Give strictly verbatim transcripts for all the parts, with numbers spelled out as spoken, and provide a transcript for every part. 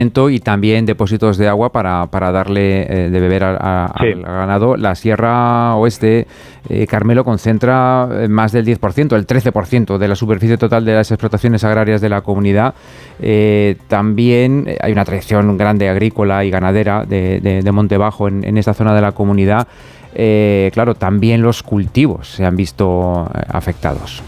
y también depósitos de agua para, para darle eh, de beber a, a, sí. al ganado. La Sierra Oeste, eh, Carmelo, concentra más del diez por ciento, el trece por ciento de la superficie total de las explotaciones agrarias de la comunidad. Eh, también hay una tradición grande agrícola y ganadera de, de, de Monte Bajo en, en esta zona de la comunidad. Eh, claro, también los cultivos se han visto eh, afectados.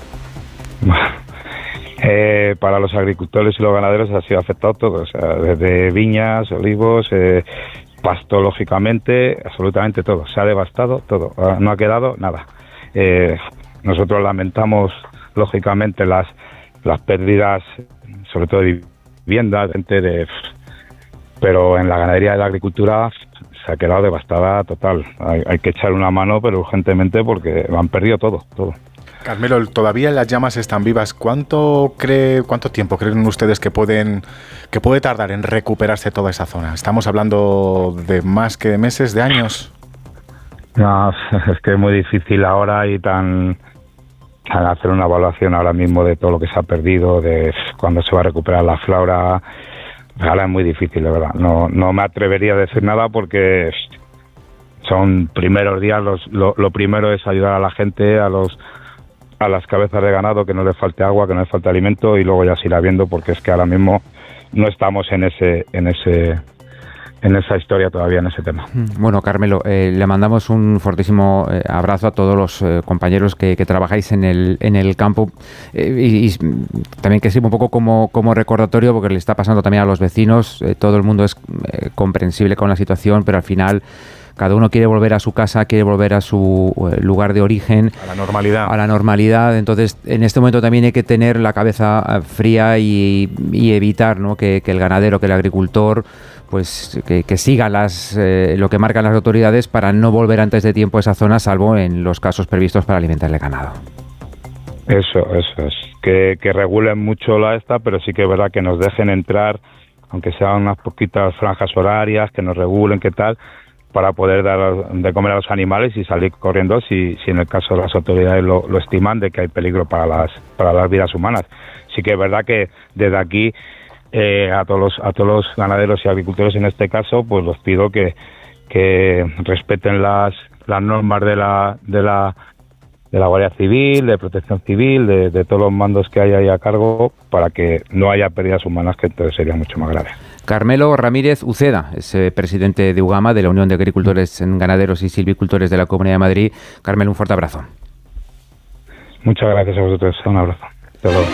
Eh, para los agricultores y los ganaderos ha sido afectado todo, o sea, desde viñas, olivos, eh, pasto, lógicamente, absolutamente todo. Se ha devastado todo, no ha quedado nada. Eh, nosotros lamentamos, lógicamente, las las pérdidas, sobre todo de viviendas, gente de, pero en la ganadería y la agricultura se ha quedado devastada total. Hay, hay que echar una mano, pero urgentemente, porque han perdido todo, todo. Carmelo, todavía las llamas están vivas. ¿Cuánto cree, cuánto tiempo creen ustedes que pueden, que puede tardar en recuperarse toda esa zona? ¿Estamos hablando de más que de meses, de años? No, es que es muy difícil ahora y tan, tan hacer una evaluación ahora mismo de todo lo que se ha perdido, de cuándo se va a recuperar la flora. Ahora es muy difícil, de verdad. No, no me atrevería a decir nada porque son primeros días. Los, lo, lo primero es ayudar a la gente, a los a las cabezas de ganado, que no les falte agua, que no les falte alimento, y luego ya se irá viendo, porque es que ahora mismo no estamos en ese en ese en esa historia todavía, en ese tema. Bueno, Carmelo, eh, le mandamos un fortísimo eh, abrazo a todos los eh, compañeros que, que trabajáis en el en el campo, eh, y, y también que sirva un poco como, como recordatorio, porque le está pasando también a los vecinos. Eh, todo el mundo es eh, comprensible con la situación, pero al final cada uno quiere volver a su casa, quiere volver a su eh, lugar de origen. A la normalidad. A la normalidad. Entonces, en este momento también hay que tener la cabeza fría y, y evitar, ¿no?, que, que el ganadero, que el agricultor, pues que, que siga las, eh, lo que marcan las autoridades para no volver antes de tiempo a esa zona, salvo en los casos previstos para alimentar el ganado. Eso, eso es. Que, que regulen mucho la esta, pero sí que es verdad que nos dejen entrar, aunque sean unas poquitas franjas horarias, que nos regulen, qué tal, para poder dar de comer a los animales y salir corriendo si, si en el caso de las autoridades lo, lo estiman, de que hay peligro para las para las vidas humanas. Sí que es verdad que desde aquí eh, a todos los a todos los ganaderos y agricultores en este caso, pues los pido que que respeten las las normas de la de la de la Guardia Civil, de Protección Civil, de, de todos los mandos que hay ahí a cargo, para que no haya pérdidas humanas, que entonces sería mucho más grave. Carmelo Ramírez Uceda es eh, presidente de UGAMA, de la Unión de Agricultores, Ganaderos y Silvicultores de la Comunidad de Madrid. Carmelo, un fuerte abrazo. Muchas gracias a vosotros. Un abrazo. Hasta luego.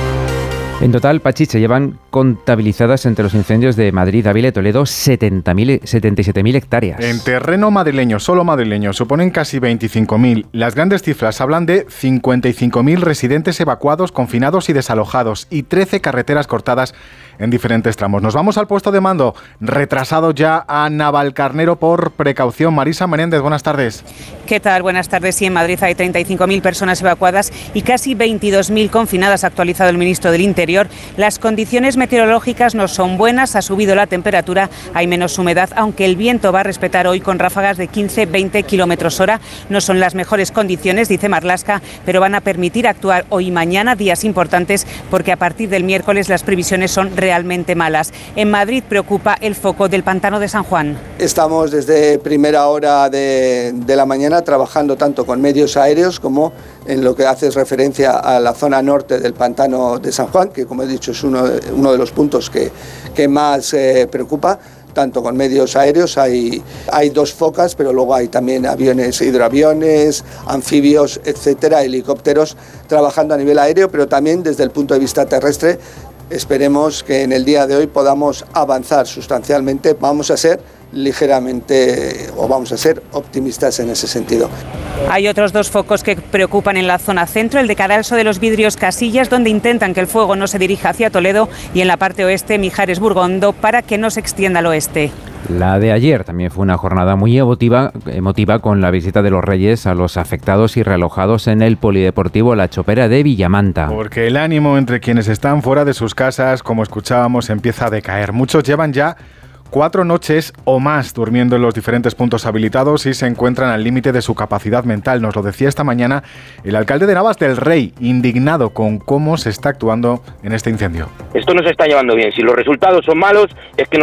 En total, Pachi, se llevan contabilizadas entre los incendios de Madrid, Ávila y Toledo setenta y siete mil hectáreas. En terreno madrileño, solo madrileño, suponen casi veinticinco mil. Las grandes cifras hablan de cincuenta y cinco mil residentes evacuados, confinados y desalojados, y trece carreteras cortadas en diferentes tramos. Nos vamos al puesto de mando, retrasado ya a Navalcarnero por precaución. Marisa Menéndez, buenas tardes. ¿Qué tal? Buenas tardes. Sí, en Madrid hay treinta y cinco mil personas evacuadas y casi veintidós mil confinadas, ha actualizado el ministro del Interior. Las condiciones meteorológicas no son buenas, ha subido la temperatura, hay menos humedad, aunque el viento va a respetar hoy con ráfagas de quince a veinte kilómetros hora. No son las mejores condiciones, dice Marlaska, pero van a permitir actuar hoy y mañana, días importantes, porque a partir del miércoles las previsiones son realmente malas. En Madrid preocupa el foco del pantano de San Juan. Estamos desde primera hora de, de la mañana trabajando tanto con medios aéreos como en lo que hace referencia a la zona norte del pantano de San Juan, que como he dicho es uno de, uno de los puntos que, que más eh, preocupa. Tanto con medios aéreos, hay, hay dos focas, pero luego hay también aviones, hidroaviones, anfibios, etcétera, helicópteros trabajando a nivel aéreo, pero también desde el punto de vista terrestre. Esperemos que en el día de hoy podamos avanzar sustancialmente. Vamos a ser ligeramente, o vamos a ser optimistas en ese sentido. Hay otros dos focos que preocupan en la zona centro, el de Cadalso de los Vidrios Casillas, donde intentan que el fuego no se dirija hacia Toledo, y en la parte oeste, Mijares Burgondo, para que no se extienda al oeste. La de ayer también fue una jornada muy emotiva, emotiva con la visita de los Reyes a los afectados y realojados en el Polideportivo La Chopera de Villamanta. Porque el ánimo entre quienes están fuera de sus casas, como escuchábamos, empieza a decaer. Muchos llevan ya cuatro noches o más durmiendo en los diferentes puntos habilitados y se encuentran al límite de su capacidad mental. Nos lo decía esta mañana el alcalde de Navas del Rey, indignado con cómo se está actuando en este incendio. Esto no se está llevando bien. Si los resultados son malos, es que no